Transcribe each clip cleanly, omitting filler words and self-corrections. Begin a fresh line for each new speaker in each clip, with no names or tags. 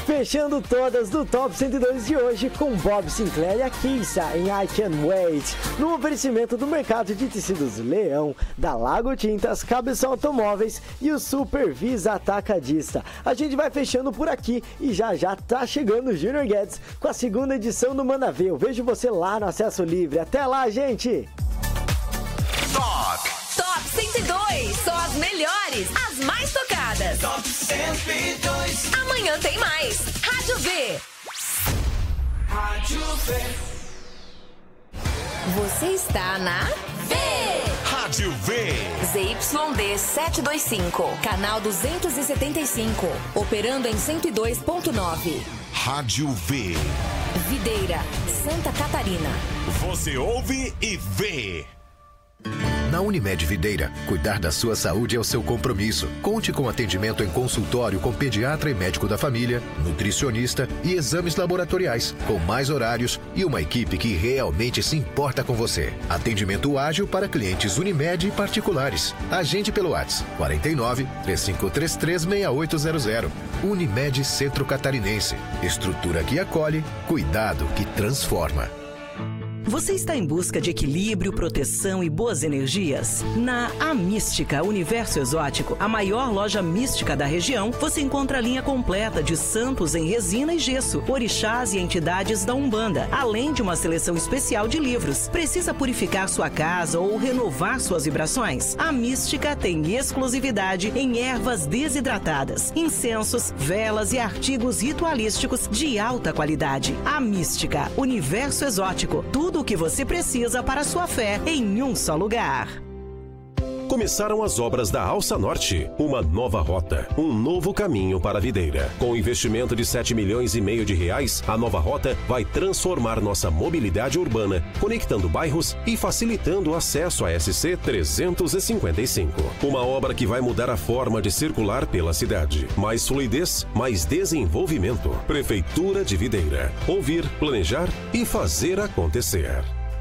Fechando todas do Top 102 de hoje com Bob Sinclair e a Kissa em I Can't Wait. No oferecimento do mercado de tecidos Leão, da Lago Tintas, Cabeção Automóveis e o Supervisa Atacadista. A gente vai fechando por aqui e já tá chegando o Junior Guedes com a segunda edição do Manda Ver. Eu vejo você lá no Acesso Livre. Até lá, gente!
Top 102, só as melhores, as mais tocadas.
Top 102.
Amanhã tem mais. Rádio V.
Rádio V.
Você está na V.
Rádio V.
ZYD 725, canal 275, operando em 102.9.
Rádio V.
Videira, Santa Catarina.
Você ouve e vê.
Na Unimed Videira, cuidar da sua saúde é o seu compromisso. Conte com atendimento em consultório com pediatra e médico da família, nutricionista e exames laboratoriais, com mais horários e uma equipe que realmente se importa com você. Atendimento ágil para clientes Unimed e particulares. Agende pelo WhatsApp 49 3533 6800. Unimed Centro Catarinense. Estrutura que acolhe, cuidado que transforma.
Você está em busca de equilíbrio, proteção e boas energias? Na A Mística Universo Exótico, a maior loja mística da região, você encontra a linha completa de santos em resina e gesso, orixás e entidades da Umbanda, além de uma seleção especial de livros. Precisa purificar sua casa ou renovar suas vibrações? A Mística tem exclusividade em ervas desidratadas, incensos, velas e artigos ritualísticos de alta qualidade. A Mística Universo Exótico, tudo o que você precisa para a sua fé em um só lugar.
Começaram as obras da Alça Norte, uma nova rota, um novo caminho para a Videira. Com investimento de 7,5 milhões de reais, a nova rota vai transformar nossa mobilidade urbana, conectando bairros e facilitando o acesso à SC 355. Uma obra que vai mudar a forma de circular pela cidade. Mais fluidez, mais desenvolvimento. Prefeitura de Videira. Ouvir, planejar e fazer acontecer.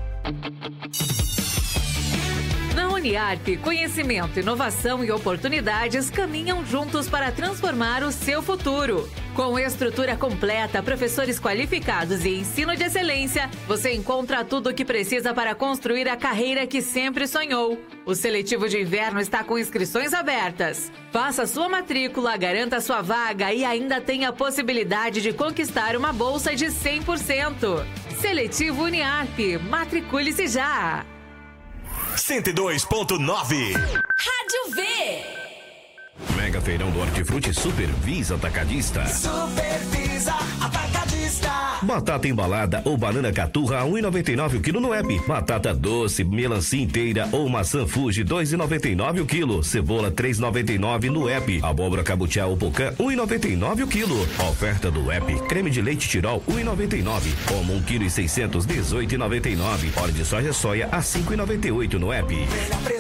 Na Uniarp, conhecimento, inovação e oportunidades caminham juntos para transformar o seu futuro. Com estrutura completa, professores qualificados e ensino de excelência, você encontra tudo o que precisa para construir a carreira que sempre sonhou. O seletivo de inverno está com inscrições abertas. Faça sua matrícula, garanta sua vaga e ainda tem a possibilidade de conquistar uma bolsa de 100%. Seletivo Uniarp, matricule-se já!
102.9.
Rádio V.
Mega Feirão do Hortifruti Supervisa Atacadista.
Supervisa Atacadista.
Batata embalada ou banana caturra a 1,99 o quilo no app. Batata doce, melancia inteira ou maçã Fuji 2,99 o quilo. Cebola 3,99 no app. Abóbora cabotiá ou pocã 1,99 o quilo. Oferta do app. Creme de leite Tirol 1,99. Como 1,6 kg 18,99. Óleo de soja a 5,98 no app.